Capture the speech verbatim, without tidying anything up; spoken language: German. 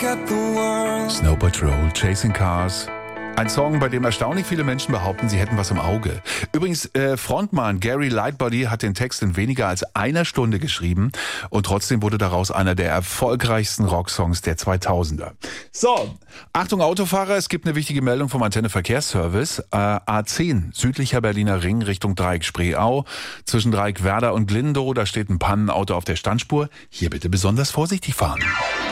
Snow Patrol, Chasing Cars. Ein Song, bei dem erstaunlich viele Menschen behaupten, sie hätten was im Auge. Übrigens, äh, Frontmann Gary Lightbody hat den Text in weniger als einer Stunde geschrieben und trotzdem wurde daraus einer der erfolgreichsten Rocksongs der zweitausender. So, Achtung Autofahrer, es gibt eine wichtige Meldung vom Antenne Verkehrsservice. Äh, A zehn, südlicher Berliner Ring Richtung Dreieck Spreeau, zwischen Dreieck Werder und Glindow, da steht ein Pannenauto auf der Standspur. Hier bitte besonders vorsichtig fahren.